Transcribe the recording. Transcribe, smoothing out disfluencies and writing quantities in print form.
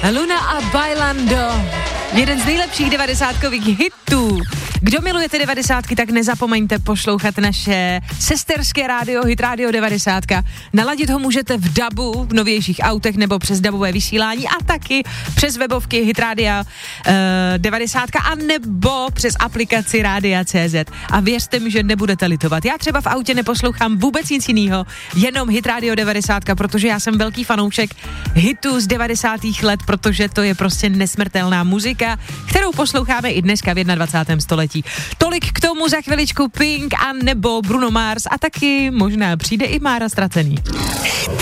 Luna a Bailando. Jeden z nejlepších 90kových hitů. Kdo milujete 90ky, tak nezapomeňte poslouchat naše sesterské rádio, Hit Radio 90. Naladit ho můžete v dabu, v novějších autech nebo přes dabové vysílání a taky přes webovky Hit Radio 90 a nebo přes aplikaci Rádia.cz. A věřte mi, že nebudete litovat. Já třeba v autě neposlouchám vůbec nic jiného, jenom Hit Radio 90, protože já jsem velký fanoušek hitů z 90. let, protože to je prostě nesmrtelná muzika, kterou posloucháme i dneska v 21. století. Tolik k tomu za chviličku Pink a nebo Bruno Mars a taky možná přijde i Mára Ztracený. Hit